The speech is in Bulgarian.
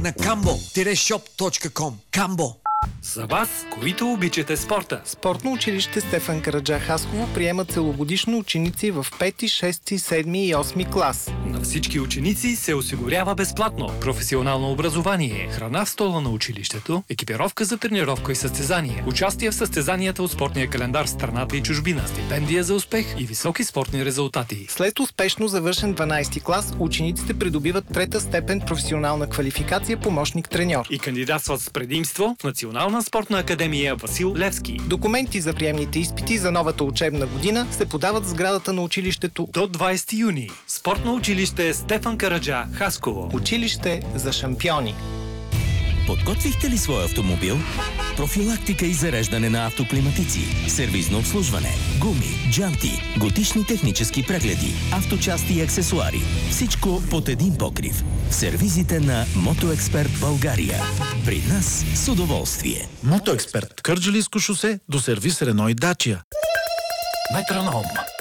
на cambo-shop.com. Камбо. За вас, които обичате спорта. Спортно училище Стефан Караджа Хасково приема целогодишно ученици в 5, 6, 7 и 8 клас. На всички ученици се осигурява безплатно професионално образование, храна в стола на училището, екипировка за тренировка и състезания, участие в състезанията от спортния календар в страната и чужбина, стипендия за успех и високи спортни резултати. След успешно завършен 12-ти клас, учениците придобиват трета степен професионална квалификация помощник-треньор. И кандидатстват с предимство в Национална спортна академия Васил Левски. Документи за приемните изпити за новата учебна година се подават в сградата на училището До 20 юни. Спортно училище Стефан Караджа Хасково. Училище за шампиони. Подготвихте ли своя автомобил? Профилактика и зареждане на автоклиматици, сервизно обслужване, гуми, джанти, годишни технически прегледи, авточасти и аксесуари. Всичко под един покрив. В сервизите на Мотоексперт България. При нас с удоволствие. Мотоексперт. Кърджалийско шосе до сервис Рено и Дачия. Метроном.